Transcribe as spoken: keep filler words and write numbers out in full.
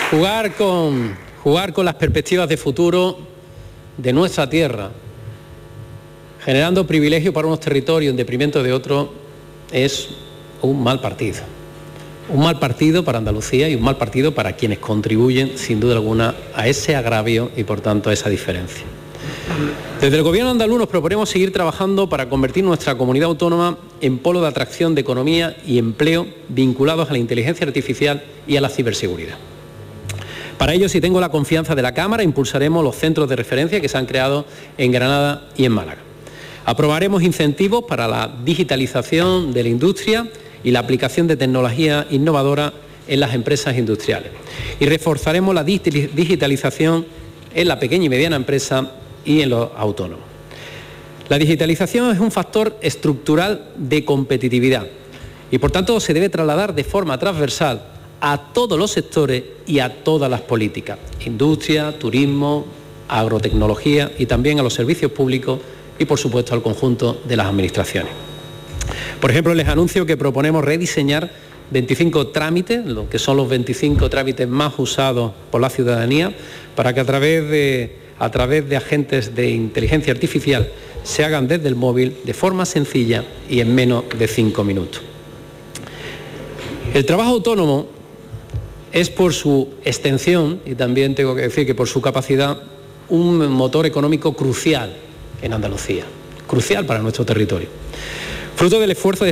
Jugar con, jugar con las perspectivas de futuro de nuestra tierra, generando privilegios para unos territorios en detrimento de otros, es un mal partido. Un mal partido para Andalucía y un mal partido para quienes contribuyen, sin duda alguna, a ese agravio y, por tanto, a esa diferencia. Desde el Gobierno andaluz nos proponemos seguir trabajando para convertir nuestra comunidad autónoma en polo de atracción de economía y empleo vinculados a la inteligencia artificial y a la ciberseguridad. Para ello, si tengo la confianza de la Cámara, impulsaremos los centros de referencia que se han creado en Granada y en Málaga. Aprobaremos incentivos para la digitalización de la industria y la aplicación de tecnología innovadora en las empresas industriales. Y reforzaremos la digitalización en la pequeña y mediana empresa y en los autónomos. La digitalización es un factor estructural de competitividad y, por tanto, se debe trasladar de forma transversal a todos los sectores y a todas las políticas, industria, turismo, agrotecnología y también a los servicios públicos y, por supuesto, al conjunto de las administraciones. Por ejemplo, les anuncio que proponemos rediseñar veinticinco trámites, lo que son los veinticinco trámites más usados por la ciudadanía, para que a través de, a través de agentes de inteligencia artificial se hagan desde el móvil de forma sencilla y en menos de cinco minutos. El trabajo autónomo es, por su extensión, y también tengo que decir que por su capacidad, un motor económico crucial en Andalucía, crucial para nuestro territorio. Fruto del esfuerzo de